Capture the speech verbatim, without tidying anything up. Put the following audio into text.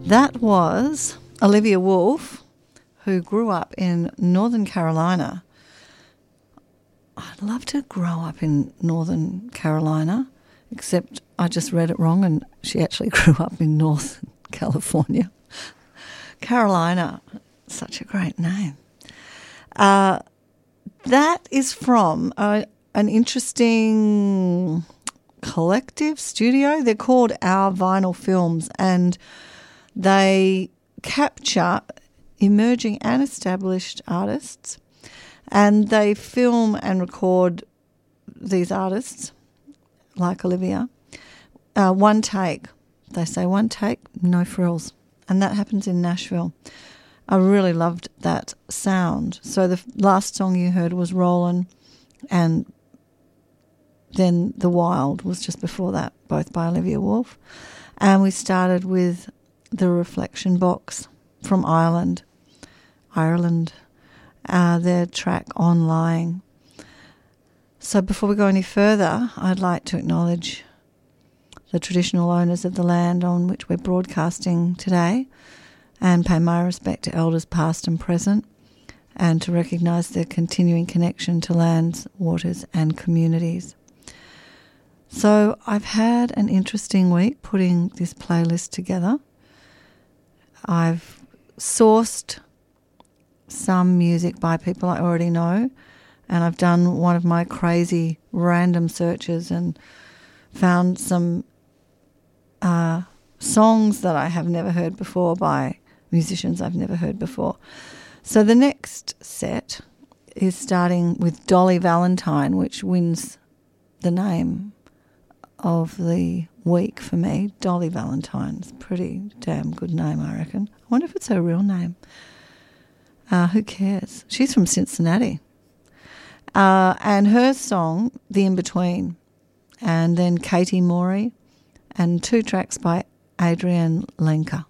That was Olivia Wolfe, who grew up in Northern Carolina. I'd love to grow up in Northern Carolina, except I just read it wrong and she actually grew up in Northern California. Carolina, such a great name. Uh, that is from a, an interesting collective studio. They're called Our Vinyl Films, and they capture emerging and established artists, and they film and record these artists, like Olivia, uh, one take. They say one take, no frills. And that happens in Nashville. I really loved that sound. So the last song you heard was Rollin', and then The Wild was just before that, both by Olivia Wolfe. And we started with The Reflection Box from Ireland, Ireland, uh, their track On Lying. So before we go any further, I'd like to acknowledge the traditional owners of the land on which we're broadcasting today, and pay my respect to elders past and present, and to recognise their continuing connection to lands, waters and communities. So I've had an interesting week putting this playlist together. I've sourced some music by people I already know, and I've done one of my crazy random searches and found some uh, songs that I have never heard before by musicians I've never heard before. So the next set is starting with Dolly Valentine, which wins the name of the week for me. Dolly Valentine's pretty damn good name, I reckon. I wonder if it's her real name. Uh, who cares? She's from Cincinnati. Uh, and her song, The In-Between, and then Katie Morey, and two tracks by Adrienne Lenker.